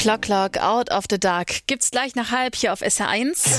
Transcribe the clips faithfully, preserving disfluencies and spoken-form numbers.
Clock Clock, Out of the Dark. Gibt's gleich nach halb hier auf S R eins.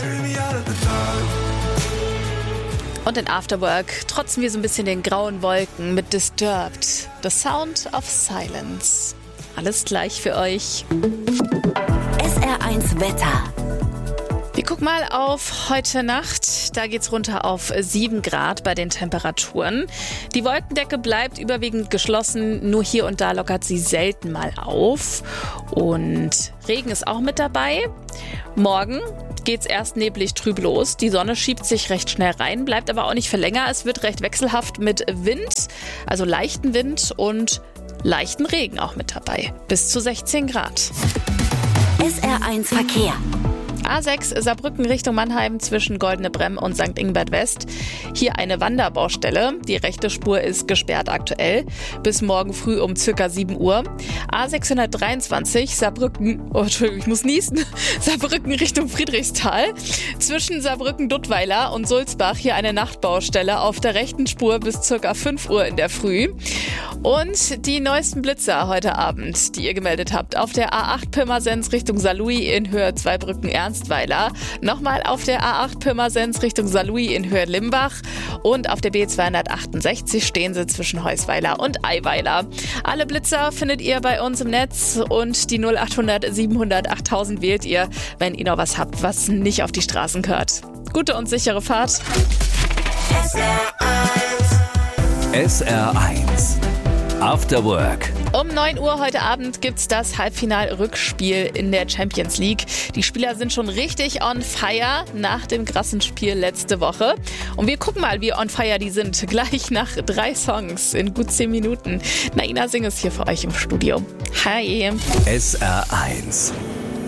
Und in Afterwork trotzen wir so ein bisschen den grauen Wolken mit Disturbed. The Sound of Silence. Alles gleich für euch. S R eins Wetter. Wir gucken mal auf heute Nacht. Da geht's runter auf sieben Grad bei den Temperaturen. Die Wolkendecke bleibt überwiegend geschlossen. Nur hier und da lockert sie selten mal auf. Und Regen ist auch mit dabei. Morgen geht's erst neblig trüb los. Die Sonne schiebt sich recht schnell rein, bleibt aber auch nicht für länger. Es wird recht wechselhaft mit Wind, also leichten Wind und leichten Regen auch mit dabei. Bis zu sechzehn Grad. S R eins Verkehr. A sechs Saarbrücken Richtung Mannheim zwischen Goldene Bremm und Sankt Ingbert West. Hier eine Wanderbaustelle. Die rechte Spur ist gesperrt aktuell. Bis morgen früh um circa sieben Uhr. A sechshundertdreiundzwanzig Saarbrücken, oh Entschuldigung, ich muss niesen. Saarbrücken Richtung Friedrichsthal. Zwischen Saarbrücken-Duttweiler und Sulzbach hier eine Nachtbaustelle auf der rechten Spur bis circa fünf Uhr in der Früh. Und die neuesten Blitzer heute Abend, die ihr gemeldet habt. Auf der A acht Pirmasens Richtung Saarlouis in Höhe Zweibrücken-Ernstweiler. Nochmal auf der A acht Pirmasens Richtung Saarlouis in Höhe Limbach. Und auf der B zweihundertachtundsechzig stehen sie zwischen Heusweiler und Eiweiler. Alle Blitzer findet ihr bei uns im Netz und die null achthundert siebenhundert achttausend wählt ihr, wenn ihr noch was habt, was nicht auf die Straßen gehört. Gute und sichere Fahrt. S R eins. S R eins. After Work. Um neun Uhr heute Abend gibt's das Halbfinal-Rückspiel in der Champions League. Die Spieler sind schon richtig on fire nach dem krassen Spiel letzte Woche. Und wir gucken mal, wie on fire die sind. Gleich nach drei Songs in gut zehn Minuten. Naina Singh ist hier für euch im Studio. Hi. S R eins.